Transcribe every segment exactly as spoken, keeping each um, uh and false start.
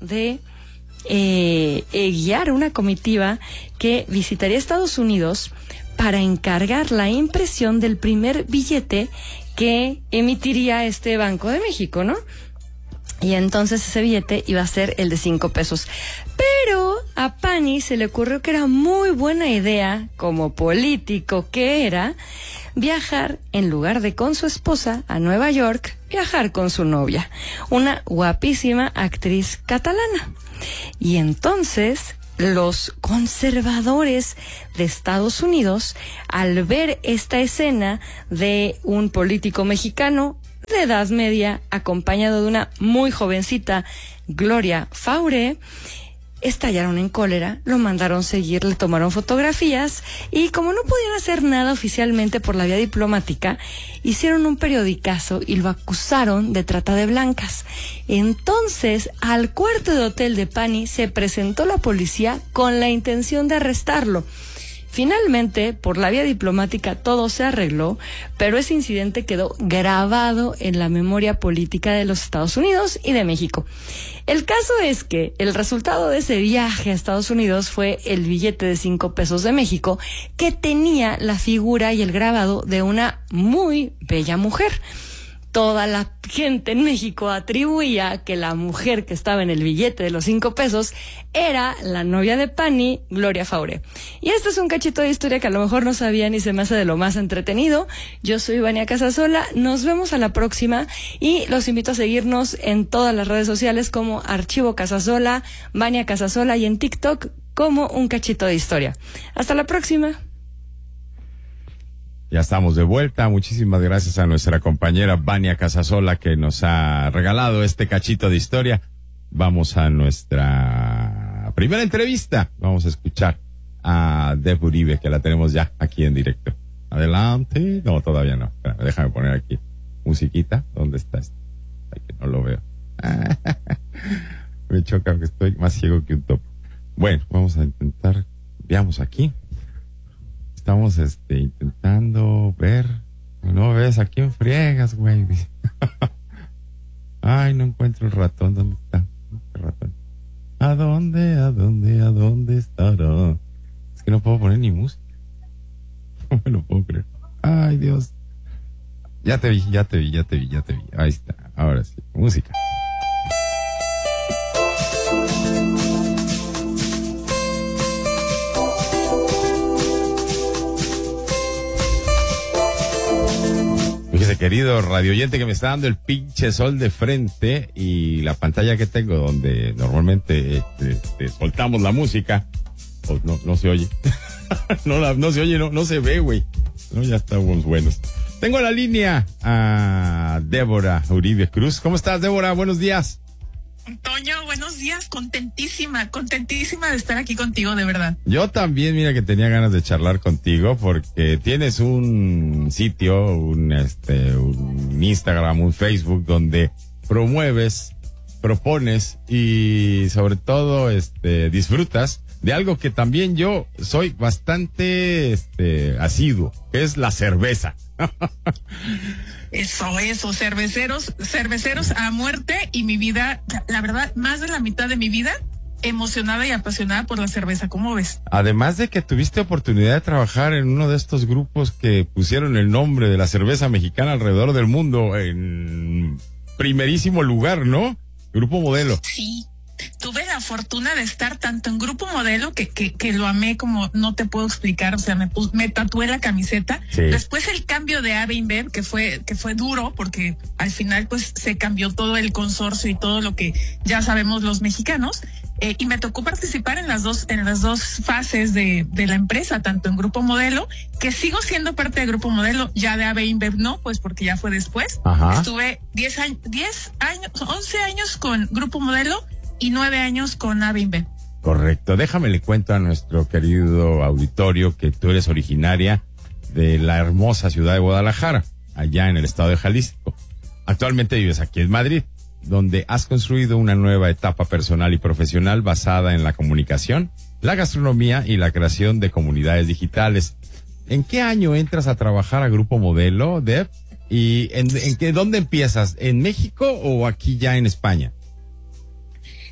de eh, eh, guiar una comitiva que visitaría Estados Unidos para encargar la impresión del primer billete que emitiría este Banco de México, ¿no? Y entonces ese billete iba a ser el de cinco pesos. Pero a Pani se le ocurrió que era muy buena idea, como político que era, viajar en lugar de con su esposa a Nueva York, viajar con su novia, una guapísima actriz catalana. Y entonces los conservadores de Estados Unidos, al ver esta escena de un político mexicano de edad media, acompañado de una muy jovencita Gloria Faure, estallaron en cólera, lo mandaron seguir, le tomaron fotografías y como no podían hacer nada oficialmente por la vía diplomática, hicieron un periodicazo y lo acusaron de trata de blancas. Entonces, al cuarto de hotel de Pani se presentó la policía con la intención de arrestarlo. Finalmente, por la vía diplomática todo se arregló, pero ese incidente quedó grabado en la memoria política de los Estados Unidos y de México. El caso es que el resultado de ese viaje a Estados Unidos fue el billete de cinco pesos de México, que tenía la figura y el grabado de una muy bella mujer. Toda la gente en México atribuía que la mujer que estaba en el billete de los cinco pesos era la novia de Pani, Gloria Faure. Y este es un cachito de historia que a lo mejor no sabían y se me hace de lo más entretenido. Yo soy Vania Casasola, nos vemos a la próxima y los invito a seguirnos en todas las redes sociales como Archivo Casasola, Vania Casasola y en TikTok como Un Cachito de Historia. Hasta la próxima. Ya estamos de vuelta. Muchísimas gracias a nuestra compañera Vania Casasola que nos ha regalado este cachito de historia. Vamos a nuestra primera entrevista. Vamos a escuchar a Deb Uribe, que la tenemos ya aquí en directo. Adelante. No, todavía no. Espérame, déjame poner aquí musiquita. ¿Dónde está esto? Ay, que no lo veo. Me choca que estoy más ciego que un topo. Bueno, vamos a intentar. Veamos aquí. Estamos este, intentando ver. No ves, ¿a quién friegas, güey? Ay, no encuentro el ratón. ¿Dónde está? ¿El ratón? ¿A dónde, a dónde, a dónde estará? Es que no puedo poner ni música. No me lo puedo creer. Ay, Dios. Ya te vi, ya te vi, ya te vi, ya te vi. Ahí está. Ahora sí, música. Fíjese, querido radioyente, que me está dando el pinche sol de frente y la pantalla que tengo donde normalmente este, este, soltamos la música, pues no, no se oye. no, la, no se oye, no, no se ve, güey. No, ya estamos buenos. Tengo en la línea a Débora Uribe Cruz. ¿Cómo estás, Débora? Buenos días. Toño, buenos días, contentísima, contentísima de estar aquí contigo, de verdad. Yo también, mira que tenía ganas de charlar contigo porque tienes un sitio, un este, un Instagram, un Facebook donde promueves, propones y sobre todo este disfrutas de algo que también yo soy bastante este asiduo, que es la cerveza. Eso, eso, cerveceros, cerveceros a muerte y mi vida, la verdad, más de la mitad de mi vida emocionada y apasionada por la cerveza, ¿cómo ves? Además de que tuviste oportunidad de trabajar en uno de estos grupos que pusieron el nombre de la cerveza mexicana alrededor del mundo en primerísimo lugar, ¿no? Grupo Modelo. Sí. Tuve la fortuna de estar tanto en Grupo Modelo, que, que, que lo amé como no te puedo explicar, o sea, me, pus, me tatué la camiseta. Sí. Después el cambio de AB InBev, que fue, que fue duro, porque al final pues se cambió todo el consorcio y todo lo que ya sabemos los mexicanos, eh, y me tocó participar en las dos, en las dos fases de, de la empresa, tanto en Grupo Modelo, que sigo siendo parte de Grupo Modelo, ya de AB InBev no, pues porque ya fue después. Ajá. Estuve diez años, diez años, once años con Grupo Modelo, y nueve años con AB InBev. Correcto. Déjame le cuento a nuestro querido auditorio que tú eres originaria de la hermosa ciudad de Guadalajara, allá en el estado de Jalisco. Actualmente vives aquí en Madrid, donde has construido una nueva etapa personal y profesional basada en la comunicación, la gastronomía y la creación de comunidades digitales. ¿En qué año entras a trabajar a Grupo Modelo, Deb? ¿Y en, en qué, dónde empiezas? ¿En México o aquí ya en España?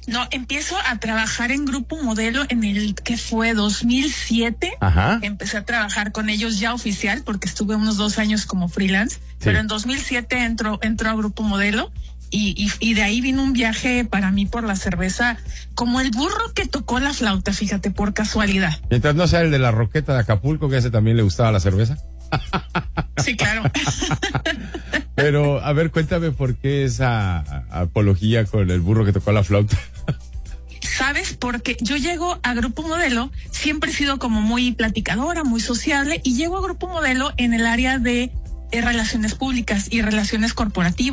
No, empiezo a trabajar en Grupo Modelo en el que fue dos mil siete. Ajá. Empecé a trabajar con ellos ya oficial porque estuve unos dos años como freelance, sí. Pero en dos mil siete entro, entro a Grupo Modelo y, y, y de ahí vino un viaje para mí por la cerveza como el burro que tocó la flauta, fíjate, por casualidad. Mientras no sea el de la Roqueta de Acapulco, que a ese también le gustaba la cerveza. Sí, claro. Pero, a ver, cuéntame por qué esa apología con el burro que tocó la flauta. ¿Sabes? Porque yo llego a Grupo Modelo, siempre he sido como muy platicadora, muy sociable, y llego a Grupo Modelo en el área de, de relaciones públicas y relaciones corporativas.